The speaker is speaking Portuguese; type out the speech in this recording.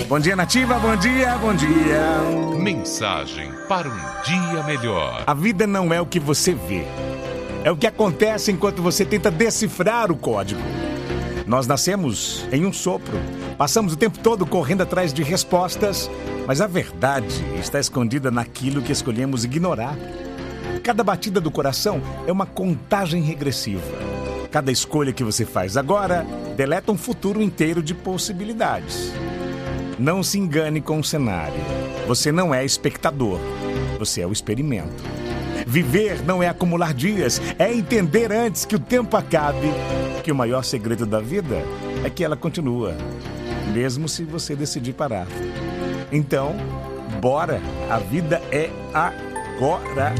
Bom dia, Nativa, bom dia, bom dia. Mensagem para um dia melhor. A vida não é o que você vê. É o que acontece enquanto você tenta decifrar o código. Nós nascemos em um sopro. Passamos o tempo todo correndo atrás de respostas, mas a verdade está escondida naquilo que escolhemos ignorar. Cada batida do coração é uma contagem regressiva. Cada escolha que você faz agora deleta um futuro inteiro de possibilidades. Não se engane com o cenário. Você não é espectador. Você é o experimento. Viver não é acumular dias, é entender antes que o tempo acabe que o maior segredo da vida é que ela continua, mesmo se você decidir parar. Então, bora! A vida é agora!